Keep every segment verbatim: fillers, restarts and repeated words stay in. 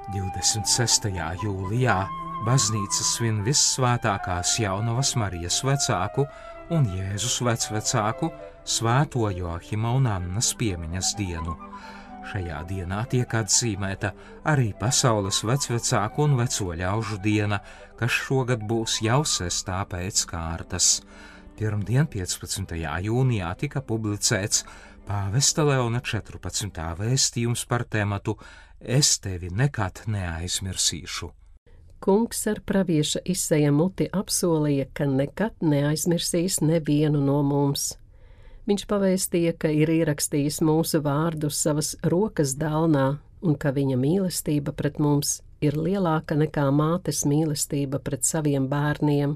divdesmit sestajā jūlijā baznīca svin vissvētākās Jaunavas Marijas vecāku un Jēzus vecvecāku Svēto Joahima un Annas piemiņas dienu. Šajā dienā tiek atzīmēta arī pasaules vecvecāku un veco ļaužu diena, kas šogad būs jau sestā pēc kārtas. Pirmdien, piecpadsmitajā jūnijā, tika publicēts pāvesta Leona četrpadsmitā vēstījums par tematu Es tevi nekad neaizmirsīšu. Kungs ar pravieša Iseja muti apsolīja, ka nekad neaizmirsīs nevienu no mums. Viņš pavēstīja, ka ir ierakstījis mūsu vārdus savas rokas dālnā un ka viņa mīlestība pret mums ir lielāka nekā mātes mīlestība pret saviem bērniem.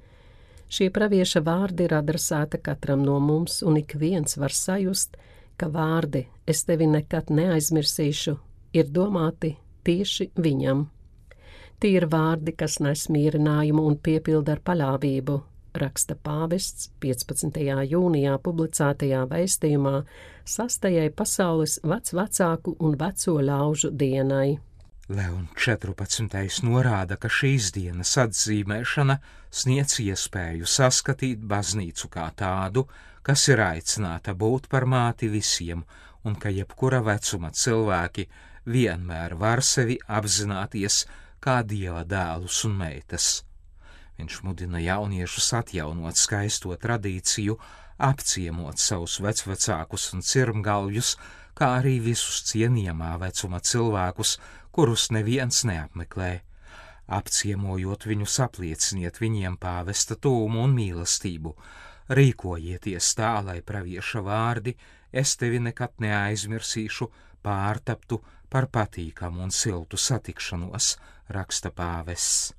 Šie pravieša vārdi ir adresēti katram no mums, un ik viens var sajust, ka vārdi Es tevi nekad neaizmirsīšu ir domāti tieši viņam. Tie ir vārdi, kas nes mierinājumu un piepilda ar paļāvību, raksta pāvests piecpadsmitajā jūnijā publicētajā vēstījumā sastajai pasaules vecvecāku un veco ļaužu dienai. Leon četrpadsmitais norāda, ka šīs dienas atzīmēšana sniedz iespēju saskatīt baznīcu kā tādu, kas ir aicināta būt par māti visiem, un ka jebkura vecuma cilvēki vienmēr var sevi apzināties kā Dieva dēlus un meitas. Viņš mudina jauniešus atjaunot skaisto tradīciju, apciemot savus vecvecākus un cirmgalvjus, kā arī visus cienījamā vecuma cilvēkus, kurus neviens neapmeklē. Apciemojot viņus, aplieciniet viņiem pāvesta tūmu un mīlestību. Rīkojieties tā, lai pravieša vārdi Es tevi nekad neaizmirsīšu pārtaptu par patīkamu un siltu satikšanos, raksta pāvests.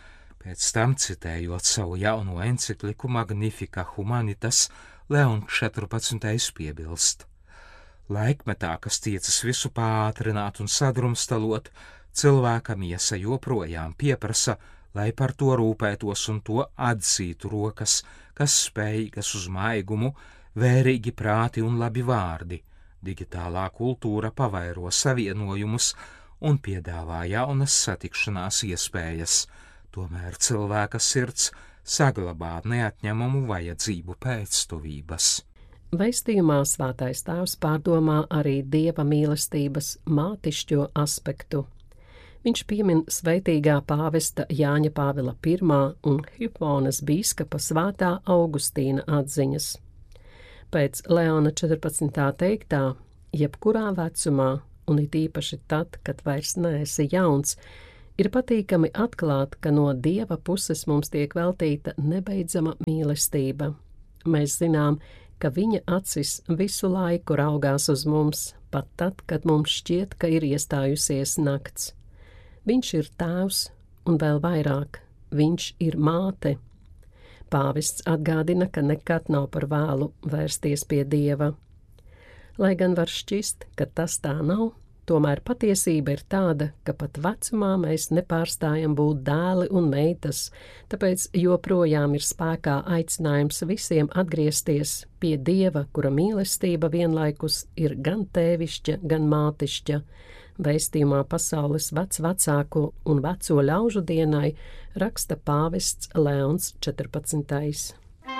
Pēc tam, citējot savu jauno encikliku Magnifica Humanitas, Leon četrpadsmitais piebilst: Laikmetā, kas tiecas visu pātrināt un sadrumstalot, cilvēka miesa joprojām pieprasa, lai par to rūpētos un to atzītu rokas, kas spējīgas uz maigumu, vērīgi prāti un labi vārdi. Digitālā kultūra pavairo savienojumus un piedāvā jaunas satikšanās iespējas, tomēr cilvēka sirds saglabā neatņemamu vajadzību pēc tuvības. Vēstījumā Svētais Tēvs pārdomā arī Dieva mīlestības mātišķo aspektu. Viņš piemin svētīgā pāvesta Jāņa Pāvila pirmā un Hiponas bīskapa Svētā Augustīna atziņas. Pēc Leona četrpadsmitā teiktā, jebkurā vecumā, un it īpaši tad, kad vairs neesi jauns, ir patīkami atklāt, ka no Dieva puses mums tiek veltīta nebeidzama mīlestība. Mēs zinām, ka viņa acis visu laiku raugās uz mums, pat tad, kad mums šķiet, ka ir iestājusies nakts. Viņš ir tēvs, un vēl vairāk, viņš ir māte. Pāvests atgādina, ka nekad nav par vēlu vērsties pie Dieva. Lai gan var šķist, ka tas tā nav, tomēr patiesība ir tāda, ka pat vecumā mēs nepārstājam būt dēli un meitas, tāpēc joprojām ir spēkā aicinājums visiem atgriezties pie Dieva, kura mīlestība vienlaikus ir gan tēvišķa, gan mātišķa. Vēstījumā pasaules vecvecāku un veco ļaužu dienai raksta pāvests Leons četrpadsmitais.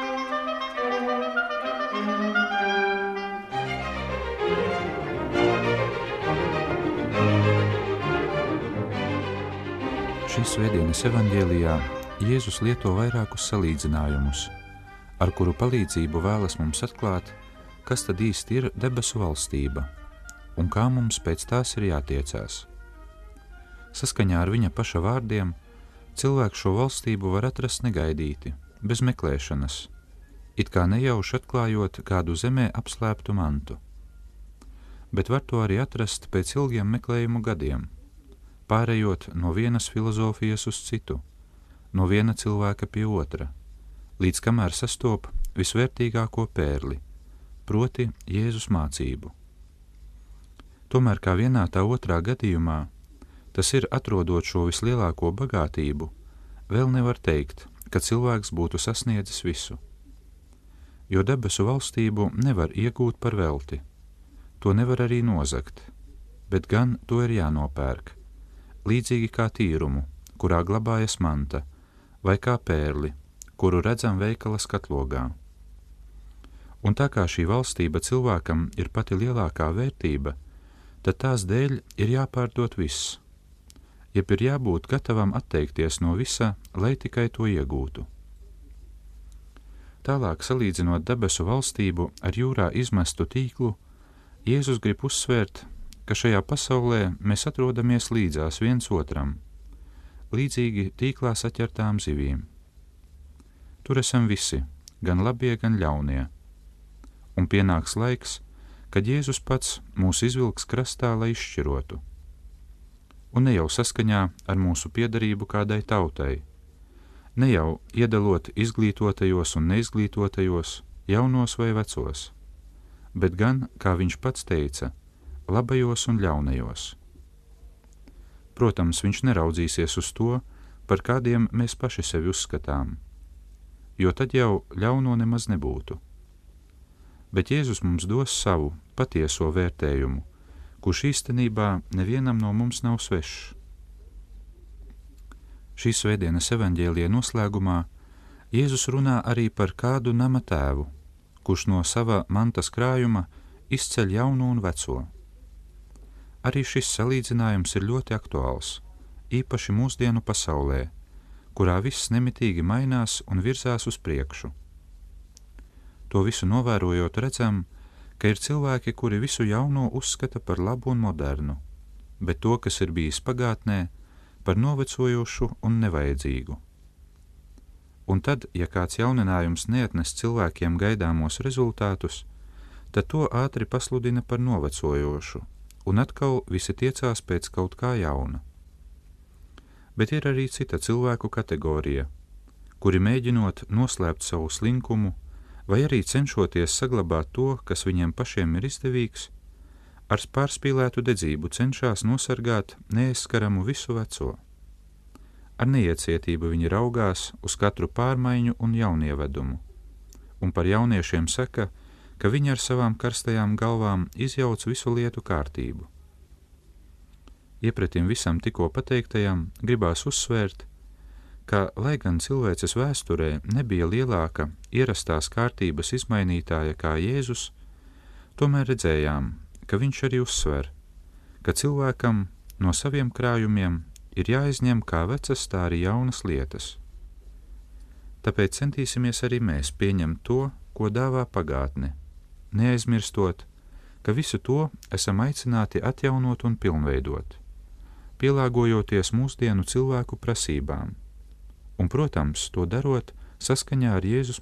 Šīs svētdienas evaņģēlijā Jēzus lieto vairākus salīdzinājumus, ar kuru palīdzību vēlas mums atklāt, kas tad īsti ir debesu valstība un kā mums pēc tās ir jātiecās. Saskaņā ar viņa paša vārdiem, cilvēks šo valstību var atrast negaidīti, bez meklēšanas, it kā nejauši atklājot kādu zemē apslēptu mantu. Bet var to arī atrast pēc ilgiem meklējumu gadiem, pārējot no vienas filozofijas uz citu, no viena cilvēka pie otra, līdz kamēr sastop visvērtīgāko pērli, proti Jēzus mācību. Tomēr kā vienā tā otrā gadījumā, tas ir atrodot šo vislielāko bagātību, vēl nevar teikt, ka cilvēks būtu sasniedzis visu. Jo debesu valstību nevar iegūt par velti, to nevar arī nozagt, bet gan to ir jānopērk, līdzīgi kā tīrumu, kurā glabājas manta, vai kā pērli, kuru redzam veikala skatlogā. Un tā kā šī valstība cilvēkam ir pati lielākā vērtība, tad tās dēļ ir jāpārdod viss, jeb ir jābūt gatavam atteikties no visa, lai tikai to iegūtu. Tālāk, salīdzinot debesu valstību ar jūrā izmestu tīklu, Jēzus grib uzsvērt, ka šajā pasaulē mēs atrodamies līdzās viens otram, līdzīgi tīklā saķertām zivīm. Tur esam visi, gan labie, gan ļaunie, un pienāks laiks, kad Jēzus pats mūs izvilks krastā, lai izšķirotu. Un ne jau saskaņā ar mūsu piederību kādai tautai, ne jau iedalot izglītotajos un neizglītotajos, jaunos vai vecos, bet gan, kā viņš pats teica, labajos un ļaunajos. Protams, viņš neraudzīsies uz to, par kādiem mēs paši sevi uzskatām, jo tad jau ļauno nemaz nebūtu. Bet Jēzus mums dos savu patieso vērtējumu, kurš īstenībā nevienam no mums nav svešs. Šīs svētdienas evaņģēlija noslēgumā Jēzus runā arī par kādu nama tēvu, kurš no sava mantas krājuma izceļ jauno un veco. Arī šis salīdzinājums ir ļoti aktuāls, īpaši mūsdienu pasaulē, kurā viss nemitīgi mainās un virzās uz priekšu. To visu novērojot, redzam, ka ir cilvēki, kuri visu jauno uzskata par labu un modernu, bet to, kas ir bijis pagātnē, par novecojošu un nevajadzīgu. Un tad, ja kāds jauninājums neatnes cilvēkiem gaidāmos rezultātus, tad to ātri pasludina par novecojošu, un atkal visi tiecās pēc kaut kā jauna. Bet ir arī cita cilvēku kategorija, kuri mēģinot noslēpt savu slinkumu, vai arī cenšoties saglabāt to, kas viņiem pašiem ir izdevīgs, ar pārspīlētu dedzību cenšas nosargāt neaizskaramu visu veco. Ar neiecietību viņi raugās uz katru pārmaiņu un jaunievedumu, un par jauniešiem saka, ka viņi ar savām karstajām galvām izjauc visu lietu kārtību. Iepretim visam tikko pateiktajam gribās uzsvērt, ka, lai gan cilvēces vēsturē nebija lielāka ierastās kārtības izmainītāja kā Jēzus, tomēr redzējām, ka viņš arī uzsver, ka cilvēkam no saviem krājumiem ir jāizņem kā vecas, tā arī jaunas lietas. Tāpēc centīsimies arī mēs pieņemt to, ko dāvā pagātne, neaizmirstot, ka visu to esam aicināti atjaunot un pilnveidot, pielāgojoties mūsdienu cilvēku prasībām, un, protams, to darot saskaņā ar Jēzus